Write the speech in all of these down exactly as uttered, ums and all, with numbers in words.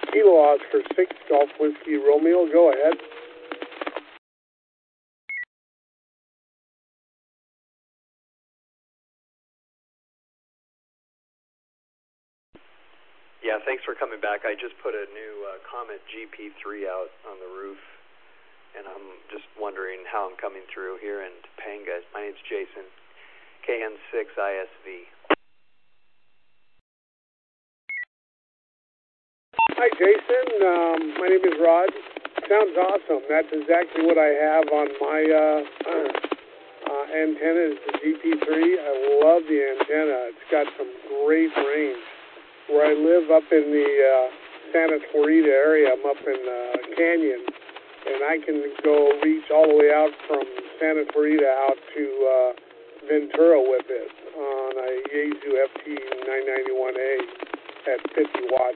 Kilo Oscar six, Golf Whiskey Romeo, go ahead. Yeah, thanks for coming back. I just put a new uh, Comet G P three out on the roof, and I'm just wondering how I'm coming through here in Topanga. My name's Jason, K N six I S V. Hi, Jason. Um, my name is Rod. Sounds awesome. That's exactly what I have on my uh, uh, antenna is the G P three. I love the antenna. It's got some great range. Where I live up in the uh, Santa Clarita area, I'm up in uh, Canyon, and I can go reach all the way out from Santa Clarita out to uh, Ventura with it on a Yaesu F T nine ninety-one A at fifty watts.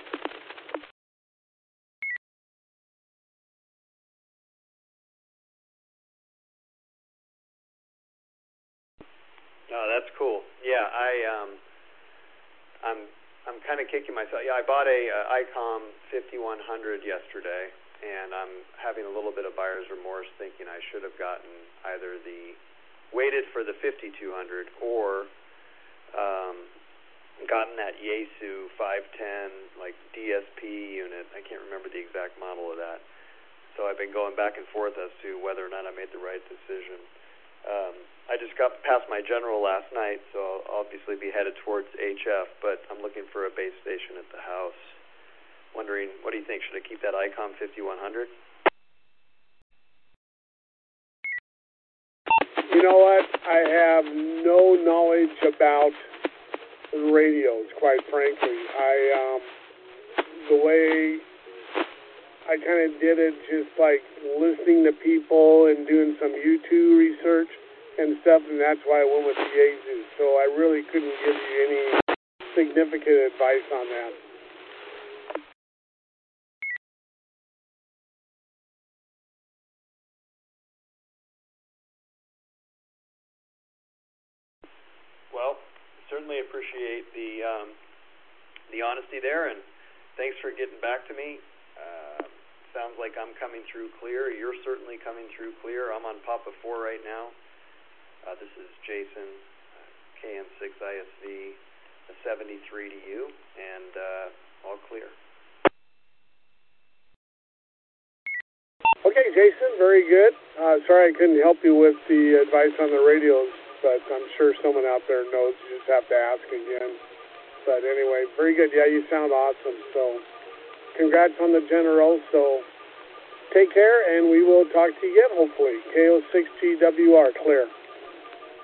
Oh, that's cool. Yeah, I um, I'm I'm kind of kicking myself. Yeah, I bought a uh, ICOM fifty-one hundred yesterday, and I'm having a little bit of buyer's remorse, thinking I should have gotten either the waited for the fifty-two hundred or um, gotten that Yaesu five ten like D S P unit. I can't remember the exact model of that. So I've been going back and forth as to whether or not I made the right decision. Um, I just got past my general last night, so I'll obviously be headed towards H F, but I'm looking for a base station at the house. Wondering, what do you think? Should I keep that ICOM fifty-one hundred? You know what? I have no knowledge about radios, quite frankly. I, um, the way I kind of did it, just like listening to people and doing some YouTube research and stuff, and that's why I went with the Yaesu. So I really couldn't give you any significant advice on that. Well, certainly appreciate the um, the honesty there, and thanks for getting back to me. Uh, sounds like I'm coming through clear. You're certainly coming through clear. I'm on Papa four right now. Uh, this is Jason, uh, K N six I S V, a seventy-three to you, and uh, all clear. Okay, Jason, very good. Uh, sorry I couldn't help you with the advice on the radios, but I'm sure someone out there knows. You just have to ask again. But anyway, very good. Yeah, you sound awesome. So congrats on the General. So take care, and we will talk to you again, hopefully. K O six G W R, clear.